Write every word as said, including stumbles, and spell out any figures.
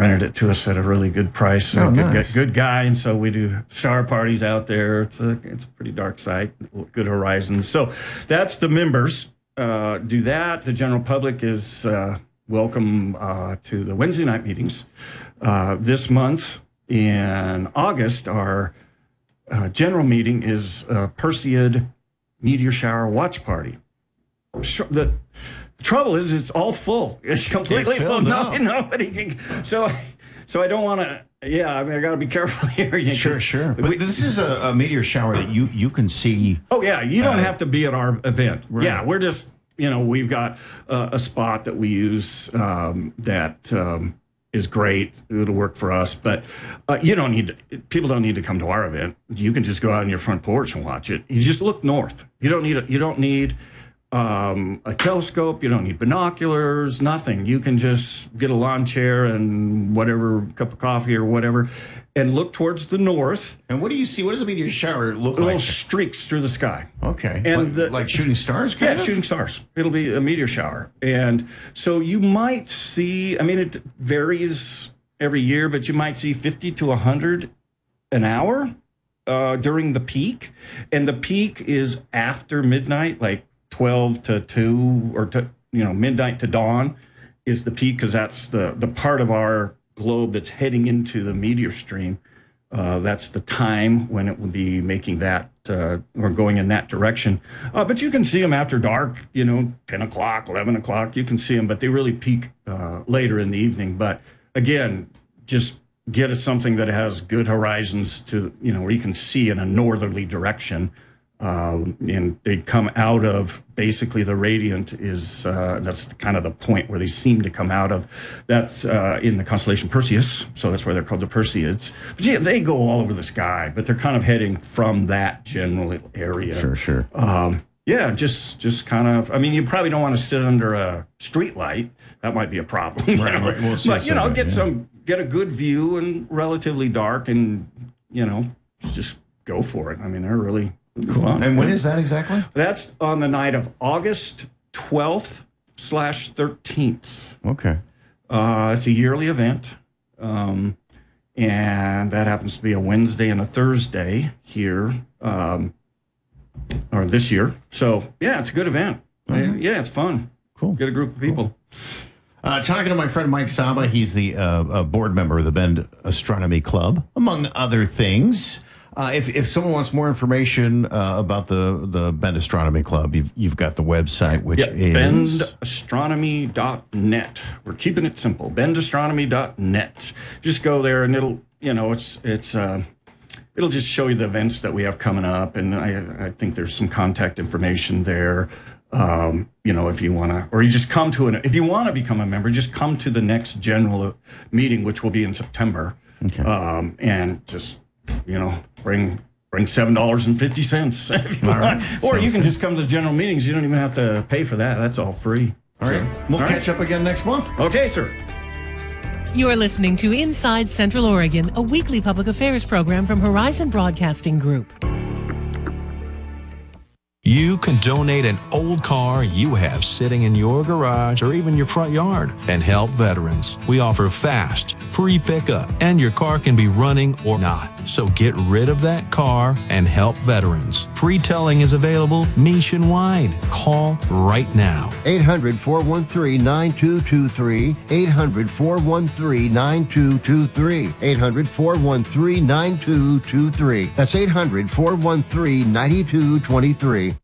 rented it to us at a really good price. Oh, good, nice. good guy, and so we do star parties out there. It's a it's a pretty dark site, good horizons. So that's the members. Uh, do that. The general public is uh, welcome uh, to the Wednesday night meetings. Uh, this month in August, our uh, general meeting is uh, Perseid Meteor Shower Watch Party. The trouble is, it's all full. It's completely It's full. filled No, out. nobody can. So, so I don't want to. Yeah, I mean, I got to be careful here. You know, Sure, 'cause sure. But we- this is a, a meteor shower that you, you can see. Oh yeah, you don't Uh, have to be at our event. Right. Yeah, we're just, you know, we've got uh, a spot that we use um, that um, is great. It'll work for us, but uh, you don't need to. People don't need to come to our event. You can just go out on your front porch and watch it. You just look north. You don't need. A, you don't need. Um, a telescope, you don't need binoculars, nothing. You can just get a lawn chair and whatever, cup of coffee or whatever, and look towards the north. And what do you see? What does a meteor shower look Little like? streaks through the sky. Okay. And like, the- like shooting stars, kind Yeah, of? shooting stars. It'll be a meteor shower. And so you might see, I mean, it varies every year, but you might see fifty to one hundred an hour uh, during the peak. And the peak is after midnight, like twelve to two or to, you know, midnight to dawn is the peak, because that's the, the part of our globe that's heading into the meteor stream. Uh, that's the time when it will be making that uh, or going in that direction. Uh, but you can see them after dark, you know, ten o'clock, eleven o'clock. You can see them, but they really peak uh, later in the evening. But again, just get us something that has good horizons to, you know, where you can see in a northerly direction. Um, and they come out of, basically the radiant is, uh, that's kind of the point where they seem to come out of. That's uh, in the constellation Perseus, so that's why they're called the Perseids. But yeah, they go all over the sky, but they're kind of heading from that general area. Sure, sure. Um, yeah, just just kind of, I mean, you probably don't want to sit under a street light. That might be a problem. you Right, know? right. We'll see But, you know, some, get yeah. some, get a good view and relatively dark and, you know, just go for it. I mean, they're really fun. And when is that exactly? That's on the night of August twelfth slash thirteenth. Okay. Uh, it's a yearly event. Um, and that happens to be a Wednesday and a Thursday here, um, or this year. So, yeah, it's a good event. Mhm. Yeah, it's fun. Cool. Get a group of people. Uh, talking to my friend Mike Saba, he's the uh, uh, board member of the Bend Astronomy Club, among other things. Uh, if, if someone wants more information uh, about the, the Bend Astronomy Club, you've, you've got the website, which Yeah, is... bend astronomy dot net. We're keeping it simple. bend astronomy dot net. Just go there and it'll, you know, it's, it's, uh, it'll just show you the events that we have coming up. And I, I think there's some contact information there. Um, you know, if you want to, or you just come to an, if you want to become a member, just come to the next general meeting, which will be in September. Okay. Um, and just, you know, bring bring seven dollars and fifty cents if you All right. want. Or Sounds you can good. just come to the general meetings. You don't even have to pay for that. That's all free. All right. We'll All right. catch up again next month. Okay, sir. You're listening to Inside Central Oregon, a weekly public affairs program from Horizon Broadcasting Group. You can donate an old car you have sitting in your garage or even your front yard and help veterans. We offer fast, free pickup, and your car can be running or not. So get rid of that car and help veterans. Free towing is available nationwide. Call right now. eight hundred, four one three, nine two two three. eight hundred, four one three, nine two two three. eight hundred, four one three, nine two two three. That's eight hundred, four one three, nine two two three.